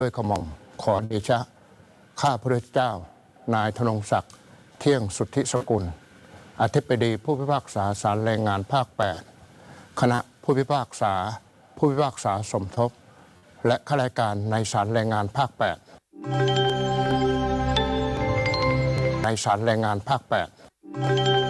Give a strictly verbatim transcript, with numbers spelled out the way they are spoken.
ด้วยกระหม่อมขอเดชะข้าพระเจ้านายธนงศักดิ์เที่ยงสุทธิสกุลอธิบดีผู้พิพากษาศาลแรงงานภาค แปด คณะผู้พิพากษาผู้พิพากษาสมทบและข้าราชการในศาลแรงงานภาค แปด ในศาลแรงงานภาค แปด